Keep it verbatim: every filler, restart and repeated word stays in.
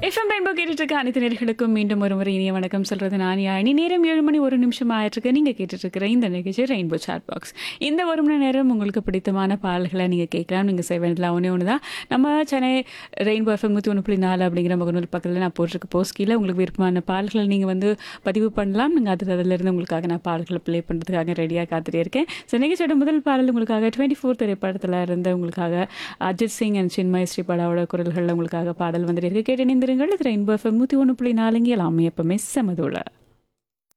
FM rainbow கேட்டுட்டு இருக்க அனைத்து நேர்களுக்கும் மீண்டும் ஒரு முறை இனிய வணக்கம் சொல்றது நான் யானி. நேரம் ஏழு மணி ஒரு நிமிஷம் ஆயிட்டிருக்கு. நீங்க கேட்டுட்டு இருக்கிற இந்த நிகழ்ச்சி ரெயின்போ சாட் பாக்ஸ். இந்த ஒரு மணி நேரம் உங்களுக்கு பிடித்தமான பாடல்களை நீங்க கேட்கலாம். நீங்க செய்ய வேண்டியதுலாம் ஒன்றே ஒன்று தான். நம்ம சென்னை ரெயின்போ எஃப்எம் நூற்றி ஒன்று புள்ளி நாலு அப்படிங்கிற முகநூல் பக்கத்தில் நான் போட்டிருக்க போஸ்ட் கீழே உங்களுக்கு விருப்பமான பாடல்களை நீங்கள் வந்து பதிவு பண்ணலாம். நீங்கள் அது அதிலிருந்து உங்களுக்காக நான் பாடல்களை ப்ளே பண்ணுறதுக்காக ரெடியாக காத்துட்டே இருக்கேன். ஸோ நிகழ்ச்சியோட முதல் பாடல் உங்களுக்காக டுவெண்ட்டி ஃபோர் திரைப்படத்தில் இருந்து உங்களுக்காக அஜித் சிங் அண்ட் சின்மய் ஸ்ரீபாலாவோட குரல்களில் உங்களுக்காக பாடல் வந்துட்டு இருக்கு. கேட்டு நிந்திருங்கள். இது ரெயின்போ எஃப்எம் நூற்றி ஒன்று புள்ளி நாலுங்க எல்லாமே எப்பவுமே செமதுள்ள